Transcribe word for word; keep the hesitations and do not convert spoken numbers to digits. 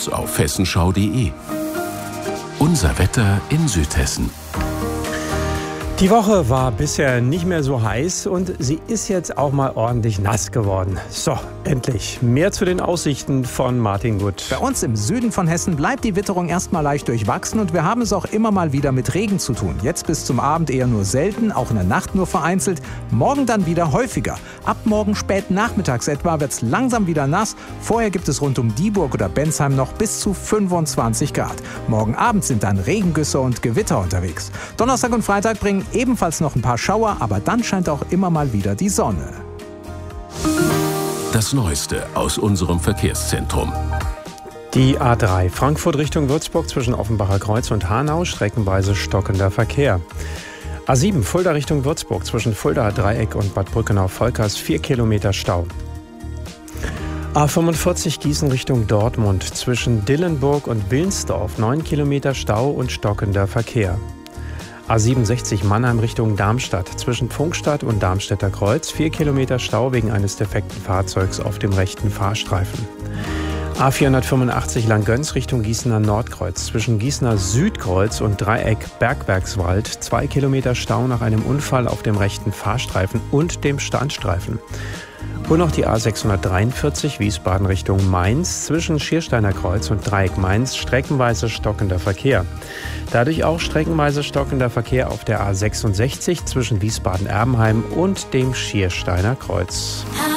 uns auf hessenschau punkt de. Unser Wetter in Südhessen. Die Woche war bisher nicht mehr so heiß und sie ist jetzt auch mal ordentlich nass geworden. So, endlich. Mehr zu den Aussichten von Martin Gut. Bei uns im Süden von Hessen bleibt die Witterung erstmal leicht durchwachsen und wir haben es auch immer mal wieder mit Regen zu tun. Jetzt bis zum Abend eher nur selten, auch in der Nacht nur vereinzelt. Morgen dann wieder häufiger. Ab morgen spät nachmittags etwa wird es langsam wieder nass. Vorher gibt es rund um Dieburg oder Bensheim noch bis zu fünfundzwanzig Grad. Morgen Abend sind dann Regengüsse und Gewitter unterwegs. Donnerstag und Freitag bringen ebenfalls noch ein paar Schauer, aber dann scheint auch immer mal wieder die Sonne. Das Neueste aus unserem Verkehrszentrum. Die A drei Frankfurt Richtung Würzburg zwischen Offenbacher Kreuz und Hanau, streckenweise stockender Verkehr. A sieben Fulda Richtung Würzburg zwischen Fuldaer Dreieck und Bad Brückenau-Volkers vier Kilometer Stau. A fünfundvierzig Gießen Richtung Dortmund zwischen Dillenburg und Wilnsdorf neun Kilometer Stau und stockender Verkehr. A siebenundsechzig Mannheim Richtung Darmstadt zwischen Pfungstadt und Darmstädter Kreuz vier Kilometer Stau wegen eines defekten Fahrzeugs auf dem rechten Fahrstreifen. A vierhundertfünfundachtzig Langgöns Richtung Gießener Nordkreuz zwischen Gießener Südkreuz und Dreieck Bergwerkswald zwei Kilometer Stau nach einem Unfall auf dem rechten Fahrstreifen und dem Standstreifen. Und noch die A sechshundertdreiundvierzig Wiesbaden Richtung Mainz zwischen Schiersteiner Kreuz und Dreieck Mainz streckenweise stockender Verkehr. Dadurch auch streckenweise stockender Verkehr auf der A sechsundsechzig zwischen Wiesbaden-Erbenheim und dem Schiersteiner Kreuz.